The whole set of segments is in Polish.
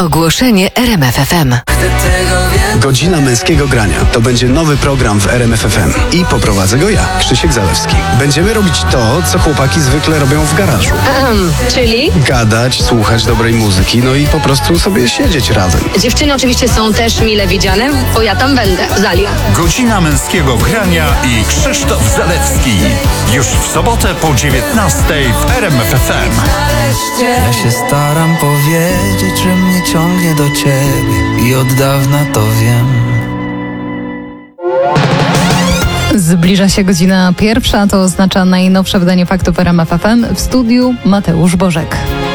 Ogłoszenie RMF FM. Godzina męskiego grania. To będzie nowy program w RMF FM. I poprowadzę go ja, Krzysiek Zalewski. Będziemy robić to, co chłopaki zwykle robią w garażu. Czyli? Gadać, słuchać dobrej muzyki, no i po prostu sobie siedzieć razem. Dziewczyny oczywiście są też mile widziane, bo ja tam będę. Zalia. Godzina męskiego grania i Krzysztof Zalewski. Już w sobotę po 19:00 w RMF FM. Ja się staram powiedzieć, że mnie ciągnie do ciebie i od dawna to wiem. Zbliża się godzina 1, to oznacza najnowsze wydanie faktów RMF FM. W studiu Mateusz Bożek.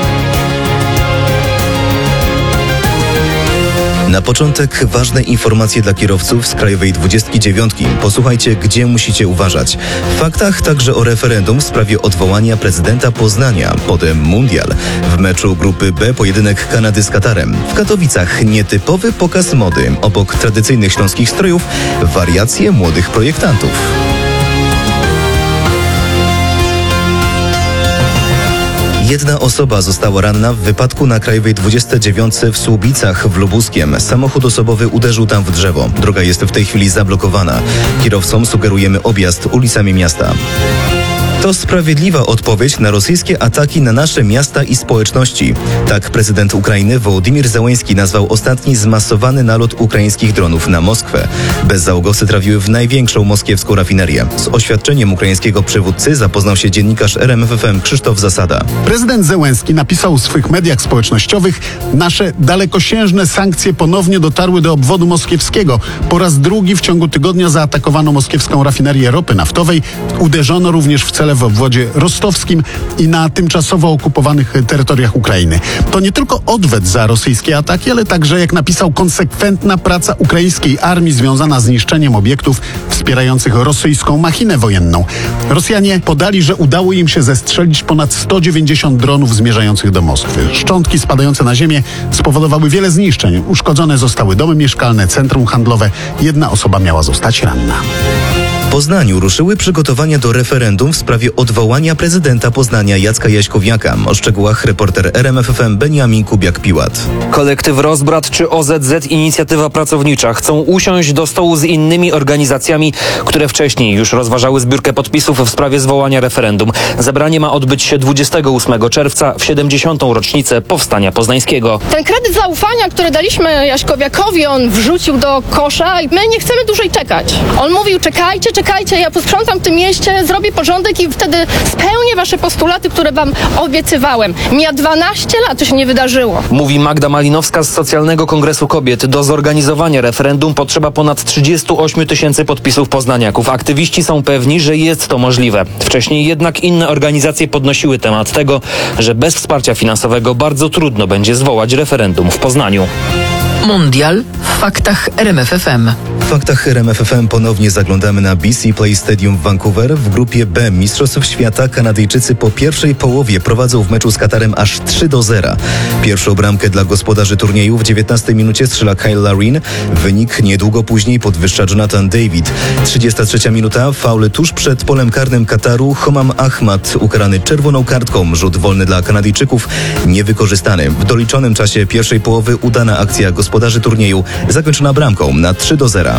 Na początek ważne informacje dla kierowców z Krajowej 29. Posłuchajcie, gdzie musicie uważać. W faktach także o referendum w sprawie odwołania prezydenta Poznania. Potem mundial. W meczu grupy B pojedynek Kanady z Katarem. W Katowicach nietypowy pokaz mody. Obok tradycyjnych śląskich strojów wariacje młodych projektantów. Jedna osoba została ranna w wypadku na Krajowej 29 w Słubicach w Lubuskiem. Samochód osobowy uderzył tam w drzewo. Droga jest w tej chwili zablokowana. Kierowcom sugerujemy objazd ulicami miasta. To sprawiedliwa odpowiedź na rosyjskie ataki na nasze miasta i społeczności. Tak prezydent Ukrainy Wołodymyr Zełenski nazwał ostatni zmasowany nalot ukraińskich dronów na Moskwę. Bezzałogowce trafiły w największą moskiewską rafinerię. Z oświadczeniem ukraińskiego przywódcy zapoznał się dziennikarz RMF FM Krzysztof Zasada. Prezydent Zełenski napisał w swych mediach społecznościowych: nasze dalekosiężne sankcje ponownie dotarły do obwodu moskiewskiego. Po raz drugi w ciągu tygodnia zaatakowano moskiewską rafinerię ropy naftowej. Uderzono również w cele w obwodzie rostowskim i na tymczasowo okupowanych terytoriach Ukrainy. To nie tylko odwet za rosyjskie ataki, ale także, jak napisał, konsekwentna praca ukraińskiej armii związana z niszczeniem obiektów wspierających rosyjską machinę wojenną. Rosjanie podali, że udało im się zestrzelić ponad 190 dronów zmierzających do Moskwy. Szczątki spadające na ziemię spowodowały wiele zniszczeń. Uszkodzone zostały domy mieszkalne, centrum handlowe. Jedna osoba miała zostać ranna. W Poznaniu ruszyły przygotowania do referendum w sprawie odwołania prezydenta Poznania Jacka Jaśkowiaka. O szczegółach reporter RMF FM Beniamin Kubiak-Piłat. Kolektyw Rozbrat czy OZZ Inicjatywa Pracownicza chcą usiąść do stołu z innymi organizacjami, które wcześniej już rozważały zbiórkę podpisów w sprawie zwołania referendum. Zebranie ma odbyć się 28 czerwca w 70. rocznicę Powstania Poznańskiego. Ten kredyt zaufania, który daliśmy Jaśkowiakowi, on wrzucił do kosza i my nie chcemy dłużej czekać. On mówił: czekajcie, ja posprzątam w tym mieście, zrobię porządek i wtedy spełnię wasze postulaty, które wam obiecywałem. Mija 12 lat, to się nie wydarzyło. Mówi Magda Malinowska z Socjalnego Kongresu Kobiet. Do zorganizowania referendum potrzeba ponad 38 000 podpisów poznaniaków. Aktywiści są pewni, że jest to możliwe. Wcześniej jednak inne organizacje podnosiły temat tego, że bez wsparcia finansowego bardzo trudno będzie zwołać referendum w Poznaniu. Mundial w faktach RMF FM. W faktach RMF FM ponownie zaglądamy na BC Place Stadium w Vancouver. W grupie B Mistrzostw Świata Kanadyjczycy po pierwszej połowie prowadzą w meczu z Katarem aż 3-0. Pierwszą bramkę dla gospodarzy turnieju w 19 minucie strzela Kyle Larin. Wynik niedługo później podwyższa Jonathan David. 33 minuta, faul tuż przed polem karnym Kataru. Homam Ahmad ukarany czerwoną kartką. Rzut wolny dla Kanadyjczyków niewykorzystany. W doliczonym czasie pierwszej połowy udana akcja gospodarzy turnieju zakończona bramką na 3-0.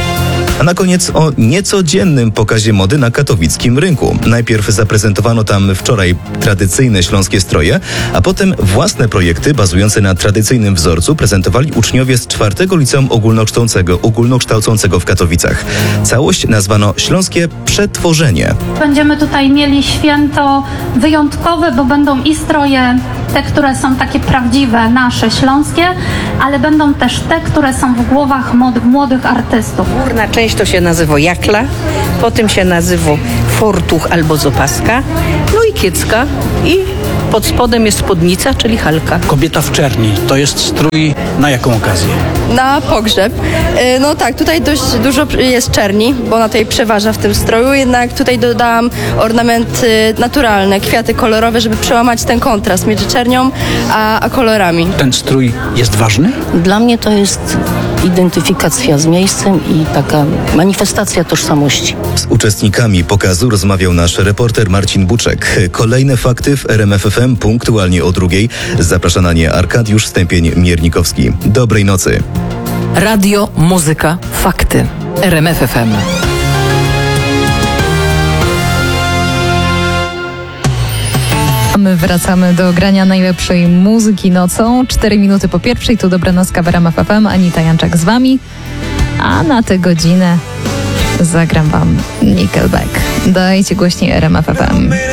A na koniec o niecodziennym pokazie mody na katowickim rynku. Najpierw zaprezentowano tam wczoraj tradycyjne śląskie stroje, a potem własne projekty bazujące na tradycyjnym wzorcu prezentowali uczniowie z 4. Liceum Ogólnokształcącego w Katowicach. Całość nazwano Śląskie Przetworzenie. Będziemy tutaj mieli święto wyjątkowe, bo będą i stroje, te, które są takie prawdziwe, nasze, śląskie, ale będą też te, które są w głowach młodych artystów. Górna część to się nazywa jakla, potem się nazywa fortuch albo zopaska, no i kiecka i pod spodem jest spódnica, czyli halka. Kobieta w czerni to jest strój na jaką okazję? Na pogrzeb. No tak, tutaj dość dużo jest czerni, bo na tej przeważa w tym stroju, jednak tutaj dodałam ornamenty naturalne, kwiaty kolorowe, żeby przełamać ten kontrast między czernią a kolorami. Ten strój jest ważny? Dla mnie to jest identyfikacja z miejscem i taka manifestacja tożsamości. Z uczestnikami pokazu rozmawiał nasz reporter Marcin Buczek. Kolejne fakty w RMF FM punktualnie o 2:00. Zaprasza na nie Arkadiusz Stępień-Miernikowski. Dobrej nocy. Radio, muzyka, fakty. RMF FM. My wracamy do grania najlepszej muzyki nocą. 4 minuty po 1:00, tu Dobranocka w RMF FM. Anita Janczak z wami. A na tę godzinę zagram wam Nickelback. Dajcie głośniej RMF FM.